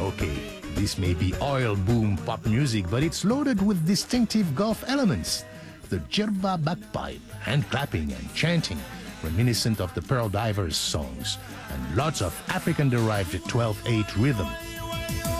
Okay, this may be oil boom pop music, but it's loaded with distinctive Gulf elements. The jerba bagpipe, hand clapping and chanting, reminiscent of the Pearl Divers songs, and lots of African-derived 12/8 rhythm.